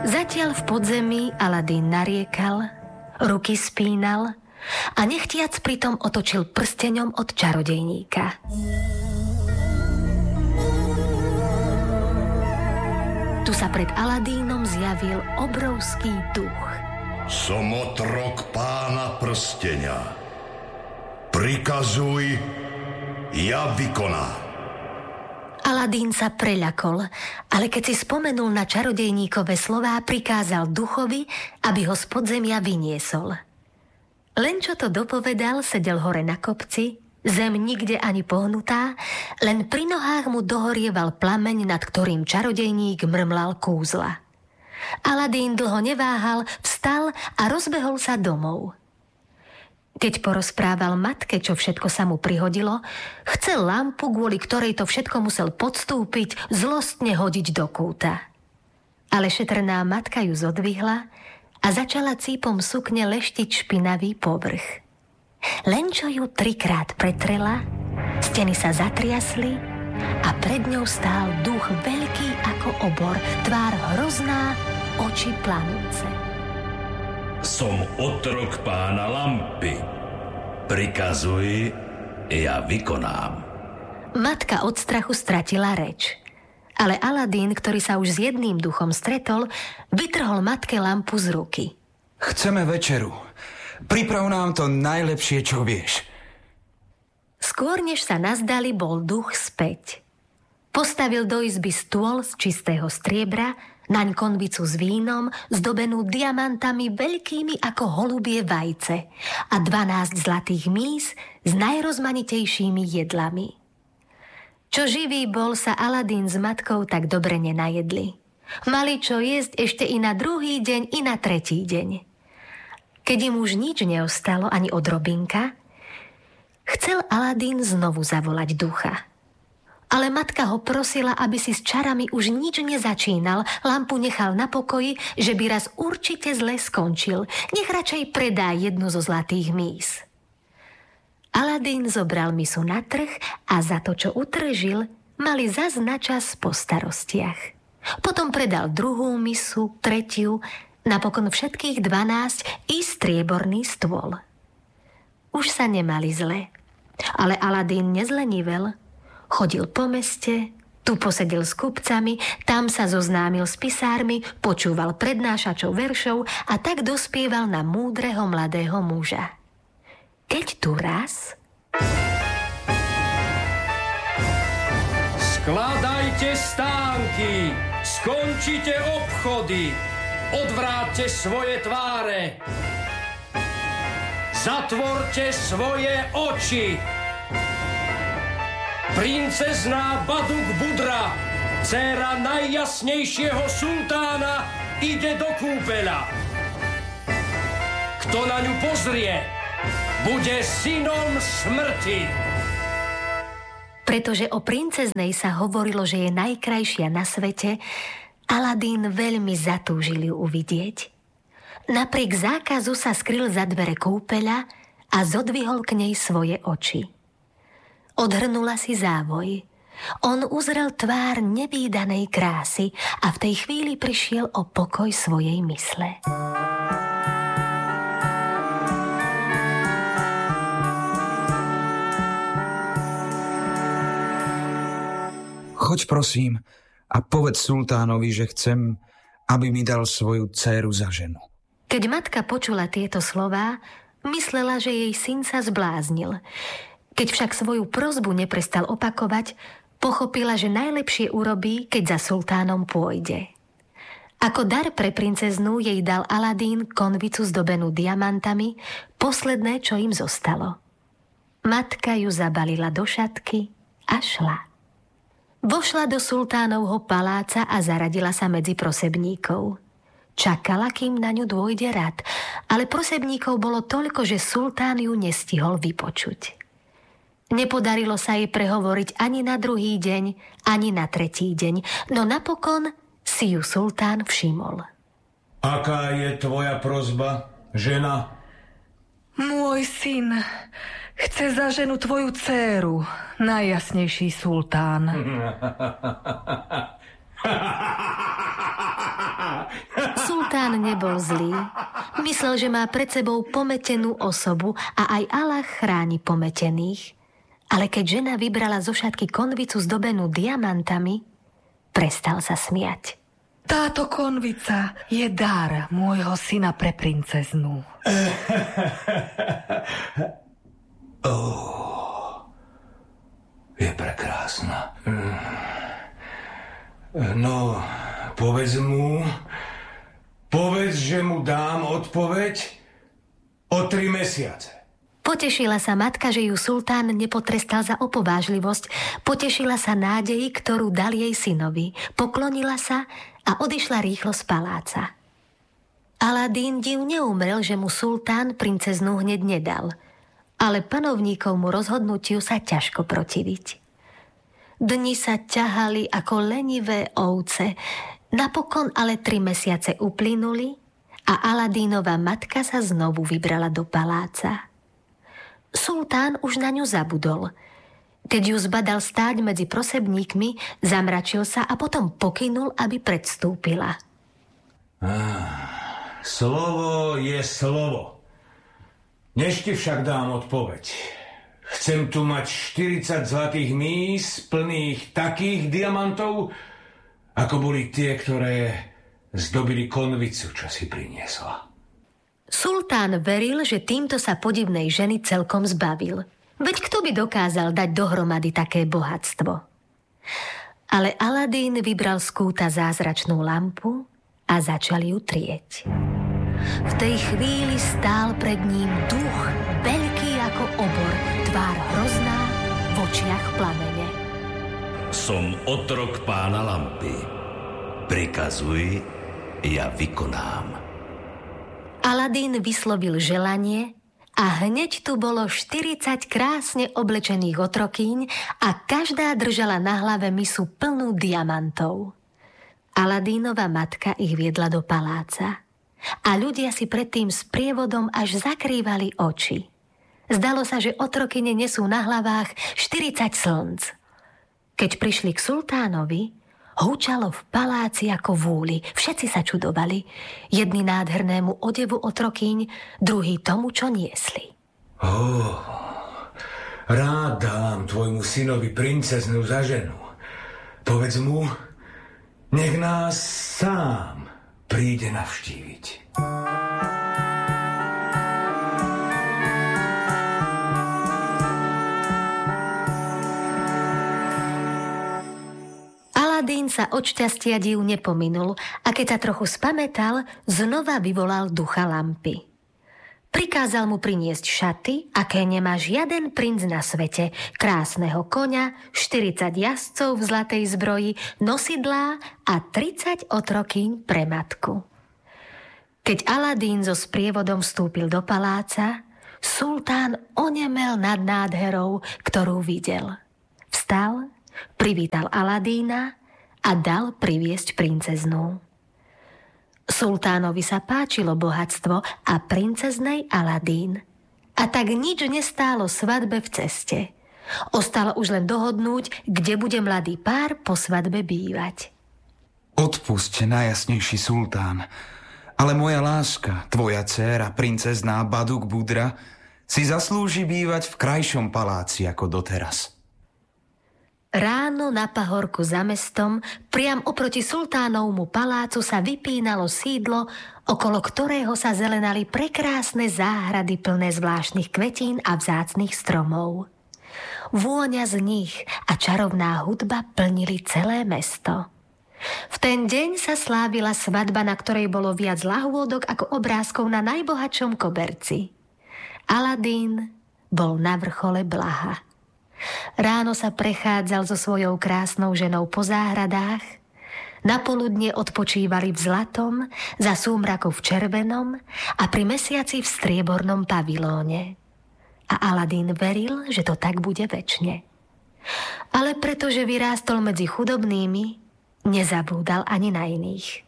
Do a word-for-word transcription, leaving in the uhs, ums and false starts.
Zatiaľ v podzemí Aladín nariekal, ruky spínal a nechtiac pritom otočil prsteňom od čarodejníka. Tu sa pred Aladínom zjavil obrovský duch. Som otrok pána prsteňa. Prikazuj, ja vykonám. Aladín sa preľakol, ale keď si spomenul na čarodejníkove slová, prikázal duchovi, aby ho z podzemia vyniesol. Len čo to dopovedal, sedel hore na kopci, zem nikde ani pohnutá, len pri nohách mu dohorieval plameň, nad ktorým čarodejník mrmlal kúzla. Aladín dlho neváhal, vstal a rozbehol sa domov. Keď porozprával matke, čo všetko sa mu prihodilo, chcel lampu, kvôli ktorej to všetko musel podstúpiť, zlostne hodiť do kúta. Ale šetrná matka ju zodvihla a začala cípom sukne leštiť špinavý povrch. Len čo ju trikrát pretrela, steny sa zatriasli a pred ňou stál duch veľký ako obor, tvár hrozná, oči planúce. Som otrok pána lampy. Prikazuj, ja vykonám. Matka od strachu stratila reč. Ale Aladín, ktorý sa už s jedným duchom stretol, vytrhol matke lampu z ruky. Chceme večeru. Priprav nám to najlepšie, čo vieš. Skôr než sa nazdali, bol duch späť. Postavil do izby stôl z čistého striebra, naň konvicu s vínom, zdobenú diamantami veľkými ako holubie vajce a dvanásť zlatých mís s najrozmanitejšími jedlami. Čo živý bol, sa Aladín s matkou tak dobre nenajedli. Mali čo jesť ešte i na druhý deň, i na tretí deň. Keď im už nič neostalo, ani odrobinka, chcel Aladín znovu zavolať ducha. Ale matka ho prosila, aby si s čarami už nič nezačínal, lampu nechal na pokoji, že by raz určite zle skončil. Nech radšej predá jednu zo zlatých mís. Aladín zobral misu na trh a za to, čo utržil, mali zas na čas po starostiach. Potom predal druhú misu, tretiu, napokon všetkých dvanásť i strieborný stôl. Už sa nemali zle, ale Aladín nezlenivel. Chodil po meste, tu posedil s kupcami, tam sa zoznámil s pisármi, počúval prednášačov veršov a tak dospieval na múdreho mladého muža. Keď tu raz... Skladajte stánky, skončite obchody, odvráťte svoje tváre, zatvorte svoje oči. Princezná Baduk Budra, dcéra najjasnejšieho sultána, ide do kúpeľa. Kto na ňu pozrie, bude synom smrti. Pretože o princeznej sa hovorilo, že je najkrajšia na svete, Aladín veľmi zatúžil ju uvidieť. Napriek zákazu sa skryl za dvere kúpeľa a zodvihol k nej svoje oči. Odhrnula si závoj. On uzrel tvár nevídanej krásy a v tej chvíli prišiel o pokoj svojej mysle. Choď prosím a povedz sultánovi, že chcem, aby mi dal svoju dcéru za ženu. Keď matka počula tieto slová, myslela, že jej syn sa zbláznil. Keď však svoju prosbu neprestal opakovať, pochopila, že najlepšie urobí, keď za sultánom pôjde. Ako dar pre princeznú jej dal Aladín konvicu zdobenú diamantami, posledné, čo im zostalo. Matka ju zabalila do šatky a šla. Vošla do sultánovho paláca a zaradila sa medzi prosebníkov. Čakala, kým na ňu dôjde rad, ale prosebníkov bolo toľko, že sultán ju nestihol vypočuť. Nepodarilo sa jej prehovoriť ani na druhý deň, ani na tretí deň, no napokon si ju sultán všimol. Aká je tvoja prosba, žena? Môj syn chce za ženu tvoju dcéru, najjasnejší sultán. nebol zlý. Myslel, že má pred sebou pometenú osobu a aj Allah chráni pometených. Ale keď žena vybrala zo šatky konvicu zdobenú diamantami, prestal sa smiať. Táto konvica je dar môjho syna pre princeznu. Oh, je prekrásna. No, povedz mu, povedz, že mu dám odpoveď o tri mesiace. Potešila sa matka, že ju sultán nepotrestal za opovážlivosť. Potešila sa nádeji, ktorú dal jej synovi. Poklonila sa a odišla rýchlo z paláca. Aladín div neumrel, že mu sultán princeznu hneď nedal. Ale panovníkovmu rozhodnutiu sa ťažko protiviť. Dni sa ťahali ako lenivé ovce. Napokon ale tri mesiace uplynuli a Aladínova matka sa znovu vybrala do paláca. Sultán už na ňu zabudol. Keď ju zbadal stáť medzi prosebníkmi, zamračil sa a potom pokynul, aby predstúpila. Ah, slovo je slovo. Než ti však dám odpoveď. Chcem tu mať štyridsať zlatých mís plných takých diamantov, ako boli tie, ktoré zdobili konvicu, čo si priniesla. Sultán veril, že týmto sa podivnej ženy celkom zbavil. Veď kto by dokázal dať dohromady také bohatstvo? Ale Aladín vybral z kúta zázračnú lampu a začal ju trieť. V tej chvíli stál pred ním duch, veľký ako obor, tvár hrozná, v očiach plamene. Som otrok pána lampy. Prikazuj, ja vykonám. Aladín vyslovil želanie a hneď tu bolo štyridsať krásne oblečených otrokýň a každá držala na hlave misu plnú diamantov. Aladínova matka ich viedla do paláca a ľudia si predtým s prievodom až zakrývali oči. Zdalo sa, že otrokyne nesú na hlavách štyridsať slnc. Keď prišli k sultánovi, húčalo v paláci ako vúli. Všetci sa čudovali. Jedni nádhernému odevu otrokyň, druhý tomu, čo niesli. Oh, rád dám tvojmu synovi princeznú za ženu. Povedz mu, nech nás sám príde navštíviť. Aladín sa od šťastia div nepominul a keď sa trochu spamätal, znova vyvolal ducha lampy. Prikázal mu priniesť šaty, aké nemá žiaden princ na svete, krásneho koňa, štyridsať jazdcov v zlatej zbroji, nosidlá a tridsať otrokýň pre matku. Keď Aladín so sprievodom vstúpil do paláca, sultán onemel nad nádherou, ktorú videl. Vstal, privítal Aladína a dal priviesť princeznú. Sultánovi sa páčilo bohatstvo a princeznej Aladín. A tak nič nestálo svadbe v ceste. Ostalo už len dohodnúť, kde bude mladý pár po svadbe bývať. Odpusť, najjasnejší sultán, ale moja láska, tvoja dcéra, princezná Baduk Budra, si zaslúži bývať v krajšom paláci ako doteraz. Ráno na pahorku za mestom, priam oproti sultánovmu palácu sa vypínalo sídlo, okolo ktorého sa zelenali prekrásne záhrady plné zvláštnych kvetín a vzácnych stromov. Vôňa z nich a čarovná hudba plnili celé mesto. V ten deň sa slávila svadba, na ktorej bolo viac lahôdok ako obrázkov na najbohatšom koberci. Aladín bol na vrchole blaha. Ráno sa prechádzal so svojou krásnou ženou po záhradách, napoludne odpočívali v zlatom, za súmraku v červenom a pri mesiaci v striebornom pavilóne. A Aladín veril, že to tak bude večne. Ale pretože vyrástol medzi chudobnými, nezabúdal ani na iných.